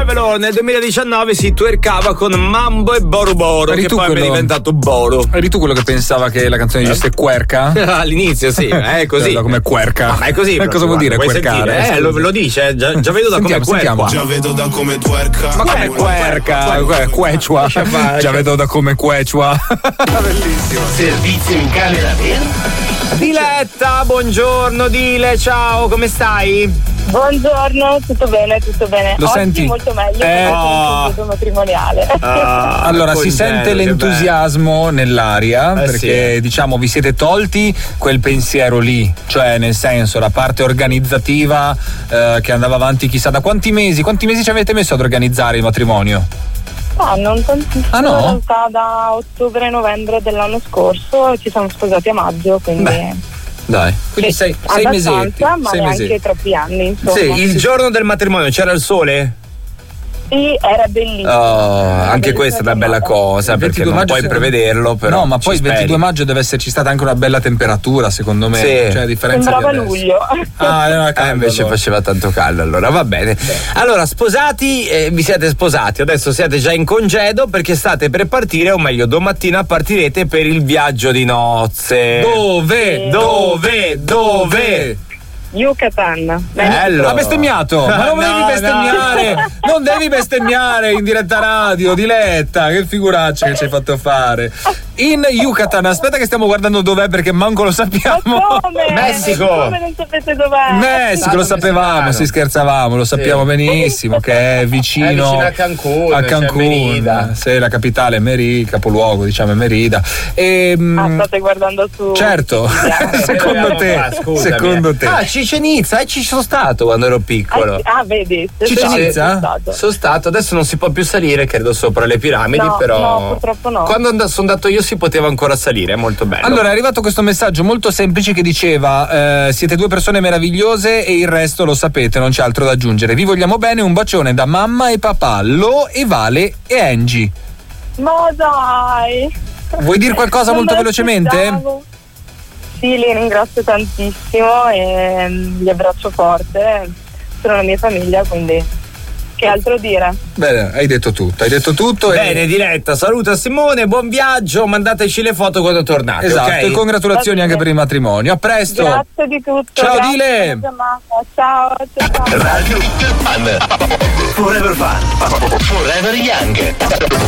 Traveler nel 2019 si twerkava con Mambo e Boro Boro, che poi è diventato Boro. Eri tu quello che pensava che la canzone dicesse querca? All'inizio sì, è così. Come querca. Ma è così. Cosa vuol dire quercare? Lo dice, già vedo da come querca. Già vedo da come twerka. Ma come querca? Quechua. Già vedo da come quechua. Bellissimo. Servizio in camera per Diletta, buongiorno Dile, ciao, come stai? Buongiorno, tutto bene. Lo Oggi senti? molto meglio perché è matrimoniale. Allora si sente l'entusiasmo nell'aria perché diciamo vi siete tolti quel pensiero lì, cioè nel senso la parte organizzativa che andava avanti chissà da quanti mesi ci avete messo ad organizzare il matrimonio? Non tantissimo, no? In realtà da ottobre-novembre dell'anno scorso ci siamo sposati a maggio, quindi dai, quindi sei mesetti, ma neanche troppi anni, insomma. Sì, il giorno del matrimonio c'era il sole? Sì, era bellissimo. Anche questa è una bella cosa, perché non puoi prevederlo, però. No, ma poi il 22 maggio deve esserci stata anche una bella temperatura, secondo me. Sì. Cioè, a differenza sembrava di adesso. luglio. Era caldo, invece allora. faceva tanto caldo, allora va bene. Allora, sposati, vi siete sposati, adesso siete già in congedo perché state per partire, o meglio, domattina partirete per il viaggio di nozze. Dove? Yucatan. Bello. Ha bestemmiato, ma non devi bestemmiare, non devi bestemmiare in diretta radio, Diletta, che figuraccia che ci hai fatto fare. In Yucatan, aspetta che stiamo guardando dov'è perché manco lo sappiamo. Come? Messico. Come non sapete dov'è? Messico, lo sapevamo, si scherzavamo, lo sappiamo benissimo che è vicino a Cancun. a Cancun, sì, la capitale è Merida, capoluogo diciamo è Merida. State guardando su. Certo, secondo te. Chichen Itza, ci sono stato quando ero piccolo. Vedi. Chichen Itza? Sono stato, adesso non si può più salire, credo, sopra le piramidi, però. No, purtroppo no. Quando sono andato io si poteva ancora salire, è molto bello. Allora è arrivato questo messaggio molto semplice che diceva siete due persone meravigliose e il resto lo sapete, non c'è altro da aggiungere. Vi vogliamo bene, un bacione da mamma e papà, Lo e Vale e Angie. Ma dai. Vuoi dire qualcosa molto velocemente? Sì, li ringrazio tantissimo e li abbraccio forte, sono la mia famiglia, quindi che altro dire? Bene, hai detto tutto. Bene, Diletta, saluta Simone, buon viaggio, mandateci le foto quando tornate. Esatto, okay? e congratulazioni anche per il matrimonio. A presto. Grazie di tutto. Ciao Dile. Ciao. Radio Fun. Forever Fun. Forever Young.